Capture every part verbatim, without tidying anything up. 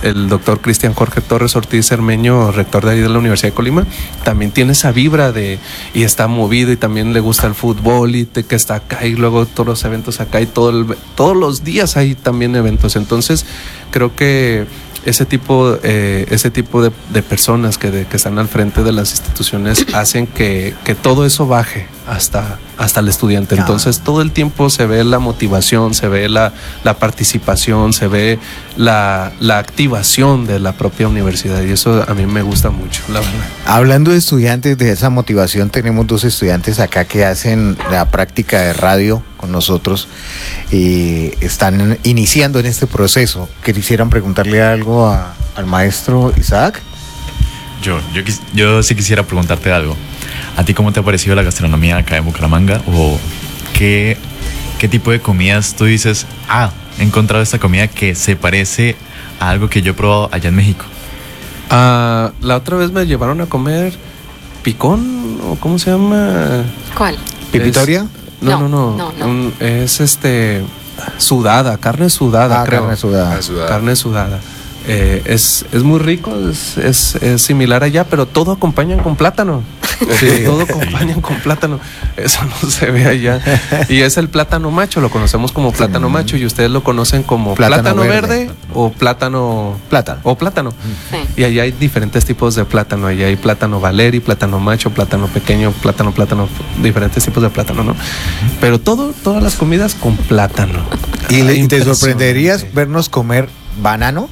el doctor Cristian Jorge Torres Ortiz Cermeño, rector de ahí de la Universidad de Colima, también tiene esa vibra de, y está movido y también le gusta el fútbol y te, que está acá y luego todos los eventos acá y todo el, todos los días hay también eventos. Entonces creo que ese tipo, eh, ese tipo de, de personas que, de, que están al frente de las instituciones hacen que, que todo eso baje hasta, hasta el estudiante. Entonces todo el tiempo se ve la motivación, se ve la, la participación, se ve la, la activación de la propia universidad, y eso a mí me gusta mucho, la verdad. Hablando de estudiantes, de esa motivación, tenemos dos estudiantes acá que hacen la práctica de radio con nosotros y están iniciando en este proceso. ¿Quisieran preguntarle algo a, al maestro Isaac? Yo, yo, yo sí quisiera preguntarte algo. ¿A ti cómo te ha parecido la gastronomía acá en Bucaramanga? ¿O qué, qué tipo de comidas tú dices, ah, he encontrado esta comida que se parece a algo que yo he probado allá en México? Uh, la otra vez me llevaron a comer picón, o ¿cómo se llama? ¿Cuál? ¿Pipitoria? No, no, no, no, no. Un, es este sudada, carne sudada, ah, creo. Carne sudada. Carne sudada. Carne sudada. Eh, es, es muy rico, es, es, es similar allá, pero todo acompañan con plátano. Sí, todo acompañan con plátano. Eso no se ve allá. Y es el plátano macho, lo conocemos como plátano sí. macho, y ustedes lo conocen como plátano, plátano verde, verde o plátano plátano. O plátano. Sí. Y allá hay diferentes tipos de plátano. Allá hay plátano Valeri, plátano macho, plátano pequeño, plátano, plátano, diferentes tipos de plátano, ¿no? Pero todo, todas las comidas con plátano. ¿Y le, te sorprenderías vernos comer banano?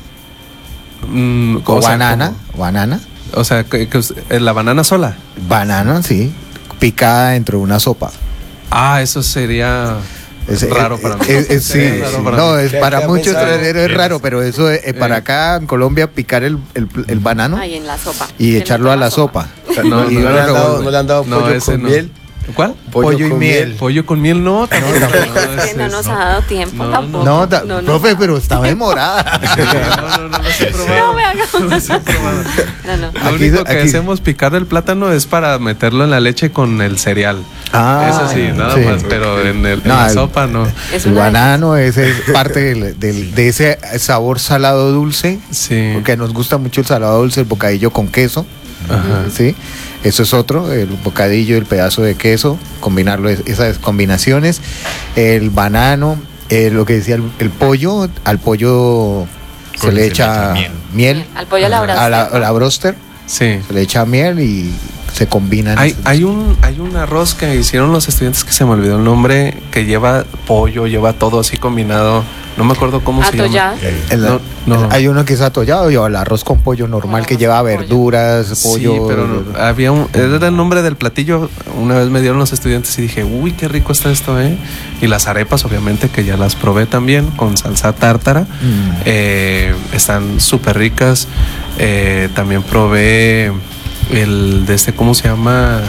Mm, o, o banana, sea, banana. O sea, que, que la banana sola. Banana, sí, picada dentro de una sopa. Ah, eso sería es, raro es, para mí. Es, es, sí, sí, para no, mí. es para muchos es, es raro, pero eso es, eh, para acá en Colombia picar el, el, el banano ahí en la sopa. Y echarlo a la sopa. sopa. No, no, y no, no, le han dado, no le han dado pollo no, con no. miel. ¿Cuál? Pollo, pollo y miel. miel. Pollo con miel no. No, no, no, es que no nos no. ha dado tiempo no, tampoco. No, da, no, no profe, no. pero está demorada. No, no, no, no se probado. No me hagas. No se probado. No, no. Lo aquí, único que aquí. hacemos picar el plátano es para meterlo en la leche con el cereal. Ah, eso sí, nada sí. más, pero en, el, en no, la el, sopa no. Es el banano es, es parte del, del, de ese sabor salado dulce. Sí. Porque nos gusta mucho el salado dulce, el bocadillo con queso. Ajá. Sí. Eso es otro, el bocadillo, el pedazo de queso, combinarlo, esas combinaciones, el banano, eh, lo que decía el, el pollo, al pollo se, se le echa miel. miel, al pollo a la broster, a la, a la broster sí. se le echa miel y se combinan. Hay, hay un hay un arroz que hicieron los estudiantes que se me olvidó el nombre, que lleva pollo, lleva todo así combinado. No me acuerdo cómo Atollado. se llama. El, no, no. Hay uno que es atollado y el arroz con pollo normal, que lleva verduras, pollo. Sí, pero no, había un, era el nombre del platillo. Una vez me dieron los estudiantes y dije, uy, qué rico está esto, ¿eh? Y las arepas, obviamente, que ya las probé también con salsa tártara. Mm. Eh, están súper ricas. Eh, también probé el de este, ¿cómo se llama?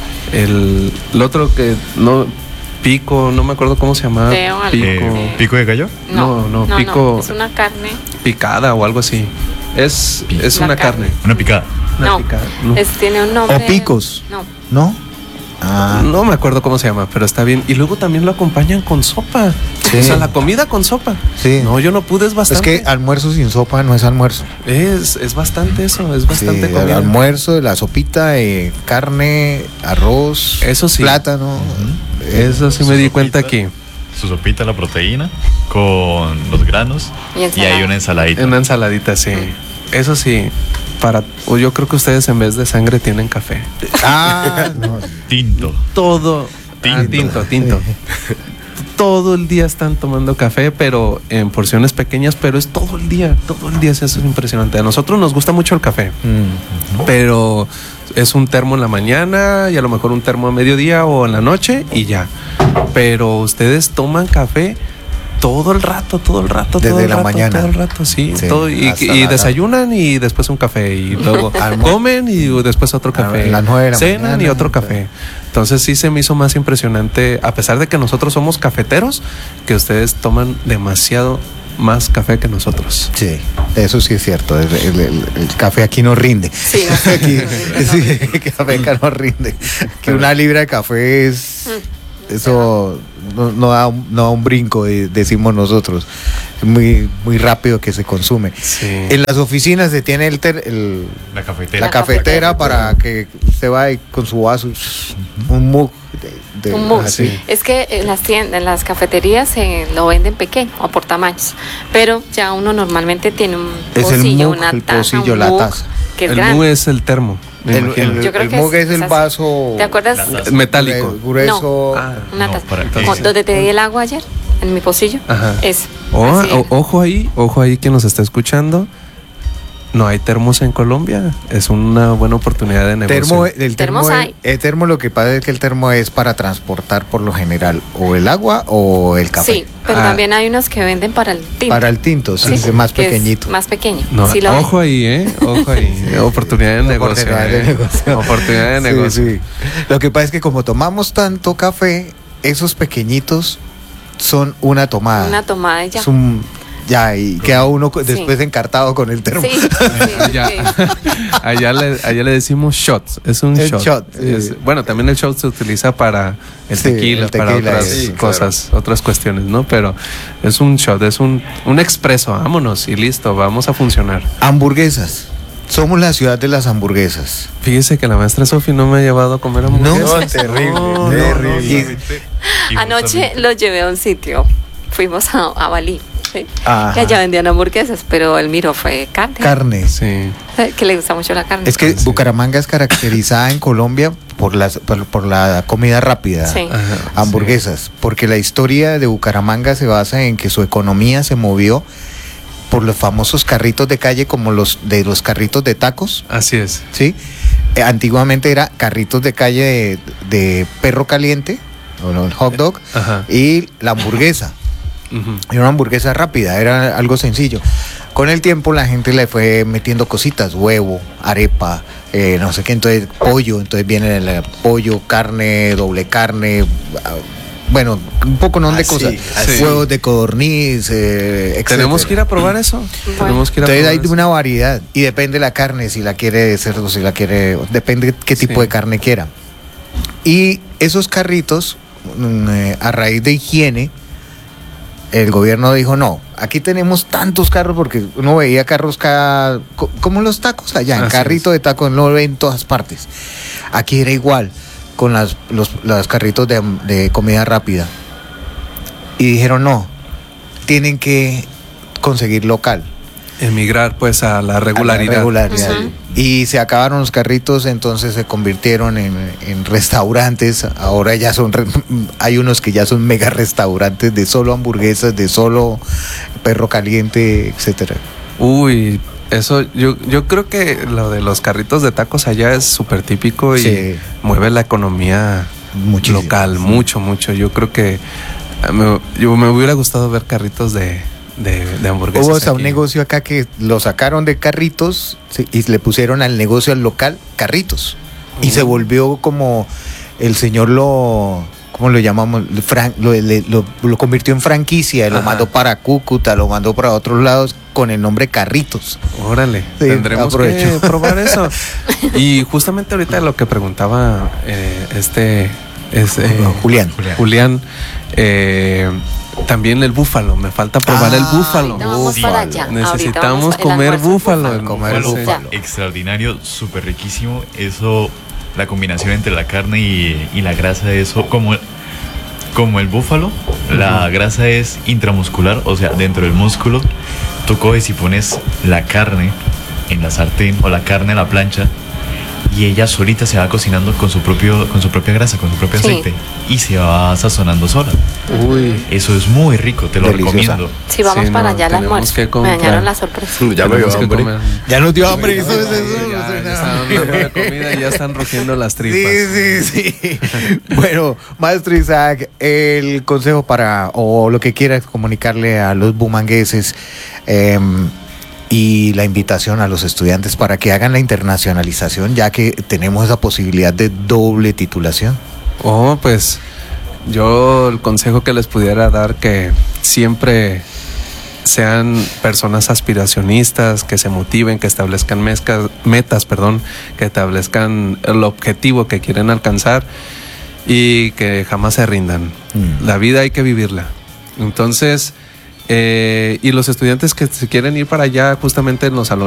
El, el otro que no... Pico, no me acuerdo cómo se llamaba. Pico. Eh, ¿Pico de gallo? No, no, no pico. No, es una carne. Picada o algo así. Es, es una carne. carne. Una picada. Una no, picada. No. Es, tiene un nombre. O picos. No. ¿No? Ah. No me acuerdo cómo se llama, pero está bien. Y luego también lo acompañan con sopa. Sí. O sea, la comida con sopa. Sí. No, yo no pude, es bastante. Es que almuerzo sin sopa no es almuerzo. Es, es bastante eso, es bastante sí, comida. El almuerzo, la sopita, eh, carne, arroz, eso sí. plátano. Uh-huh. eh, eso sí me di cuenta aquí. Su sopita, la proteína, con los granos y, y hay una ensaladita. Una ensaladita, sí. Uh-huh. Eso sí. Para, o yo creo que ustedes en vez de sangre tienen café. Ah, no. Tinto. Todo. Tinto, ah, tinto. tinto. Todo el día están tomando café, pero en porciones pequeñas, pero es todo el día, todo el día, eso es impresionante. A nosotros nos gusta mucho el café, mm. pero es un termo en la mañana y a lo mejor un termo a mediodía o en la noche y ya. Pero ustedes toman café todo el rato, todo el rato, desde todo el la rato, mañana. todo el rato, sí, sí todo, y, y desayunan y después un café y luego comen y después otro café, a las nueve de la cenan mañana, y otro café. Entonces sí se me hizo más impresionante, a pesar de que nosotros somos cafeteros, que ustedes toman demasiado más café que nosotros. Sí, eso sí es cierto. El, el, el, el café aquí no rinde. Sí, aquí, sí, el café acá no rinde. Que una libra de café es... Eso no, no, da, un, no da un brinco, decimos nosotros. Es muy, muy rápido que se consume. Sí. En las oficinas se tiene el, ter, el la cafetera, la cafetera para que usted vaya con su vaso, un mug. De, de, un mug. Así. Es que en las tiendas, en las cafeterías se lo venden pequeño o por tamaños, pero ya uno normalmente tiene un es pocillo, el mug, una el taza, pocillo, un la mug, taza. que es el grande. mug es el termo. Me El, imagino. el, Yo creo el que mug es, es el es vaso. ¿Te acuerdas? Metálico. Grueso. No. Ah, Una no, taza. para- Como sí. donde te di el agua ayer, en mi pocillo. Ajá. Es. Oh, así. o- ojo ahí, ojo ahí quien nos está escuchando. No hay termos en Colombia. Es una buena oportunidad de negocio. Termo, el termo, Termos es- hay. el termo lo que pasa es que el termo es para transportar por lo general o el agua o el café. Sí, pero Ah. también hay unos que venden para el tinto. Para el tinto, sí, Sí, es más que es pequeñito. más pequeño. No, Sí lo ven. ojo ahí, ¿eh? Ojo ahí. Oportunidad de negocio. Oportunidad de ¿eh? negocio. Oportunidad de Sí, negocio. sí. Lo que pasa es que como tomamos tanto café, esos pequeñitos son una tomada. Una tomada y ya. Es un- ya, y queda uno co- Sí. después encartado con el termo. Sí, sí, Allá, sí. allá, le, allá le decimos shots, es un El shot. shot, sí. Es- bueno, también el shot se utiliza para el Sí, tequila, el para tequila, otras sí, cosas, otras cuestiones, ¿no? Pero es un shot, es un, un expreso, vámonos y listo, vamos a funcionar. Hamburguesas. Somos la ciudad de las hamburguesas. Fíjese que la maestra Sofi no me ha llevado a comer hamburguesas. No, terrible, No, terrible. Y Anoche justamente- lo llevé a un sitio. Fuimos a, a Bali. ¿sí? Ajá. Que allá vendían hamburguesas, pero él miró fue carne. Carne. Sí. Que le gusta mucho la carne. Es que Sí. Bucaramanga es caracterizada en Colombia por, las, por, por la comida rápida, Sí. Ajá, hamburguesas, porque la historia de Bucaramanga se basa en que su economía se movió por los famosos carritos de calle como los de los carritos de tacos, sí. Así es. ¿sí? Eh, antiguamente era carritos de calle de, de perro caliente, o no, el hot dog, Ajá. y la hamburguesa. Ujú. Era una hamburguesa rápida, era algo sencillo. Con el tiempo la gente le fue metiendo cositas, huevo, arepa, eh, no sé qué, entonces pollo, entonces viene el pollo, carne, doble carne, ah, bueno, un poco no de Así, cosas, así. huevos de codorniz, eh, etcétera. Tenemos que ir a probar eso. Bueno. Tenemos que ir a Entonces probar hay eso. una variedad y depende de la carne, si la quiere de cerdo, si la quiere, depende qué tipo Sí. de carne quiera. Y esos carritos, mm, eh, a raíz de higiene, el gobierno dijo, no, aquí tenemos tantos carros porque uno veía carros cada, co- como los tacos allá, en Así carrito de tacos no lo ven en todas partes. Aquí era igual, con las, los, los carritos de, de comida rápida. Y dijeron, no, tienen que conseguir local. Emigrar pues a la a la regularidad. regularidad. Ujú. Y se acabaron los carritos, entonces se convirtieron en, en restaurantes. Ahora ya son, re- hay unos que ya son mega restaurantes de solo hamburguesas, de solo perro caliente, etcétera. Uy, eso yo, yo creo que lo de los carritos de tacos allá es súper típico y Sí. mueve la economía Muchísimo. local, mucho, mucho. Yo creo que eh, me, yo, me hubiera gustado ver carritos de, de, de hamburguesas. Hubo hasta un aquí. negocio acá que lo sacaron de carritos, sí, y le pusieron al negocio al local carritos. Y Uy. se volvió como el señor lo, ¿cómo lo llamamos? Fran- lo, le- lo- lo convirtió en franquicia, lo Ajá. mandó para Cúcuta, lo mandó para otros lados con el nombre Carritos. Órale, Sí, tendremos aprovecho. que probar eso. Y justamente ahorita lo que preguntaba eh, este, es, eh, Julián. Julián, eh, también el búfalo, me falta probar el Ah, búfalo. ahorita vamos Sí. para allá. Ahorita Necesitamos vamos a- el comer almuerzo búfalo. búfalo. en- Comer sí. búfalo. Extraordinario, súper riquísimo. Eso, la combinación entre la carne y, y la grasa de eso, como, como el búfalo, la grasa es intramuscular, o sea, dentro del músculo. Tú coges y pones la carne en la sartén o la carne en la plancha y ella solita se va cocinando con su propio con su propia grasa, con su propio Sí. aceite y se va sazonando sola. Uy, Eso es muy rico, te lo Deliciosa. recomiendo. Sí, vamos Sí, para no, allá al tenemos almuerzo. que Me comprar. dañaron la sorpresa. Ya me dio tenemos que hambre. comer. Ya nos dio hambre, eso es Ya, eso. ya, no sé ya nada. están hablando de comida y ya están rugiendo las tripas. Sí, sí, sí. Bueno, maestro Isaac, el consejo para, o lo que quieras comunicarle a los bumangueses, eh, y la invitación a los estudiantes para que hagan la internacionalización, ya que tenemos esa posibilidad de doble titulación. Oh, pues yo el consejo que les pudiera dar que siempre sean personas aspiracionistas, que se motiven, que establezcan mezcas- metas, perdón, que establezcan el objetivo que quieren alcanzar y que jamás se rindan. Mm. La vida hay que vivirla. Entonces, eh, y los estudiantes que se quieren ir para allá justamente en los salones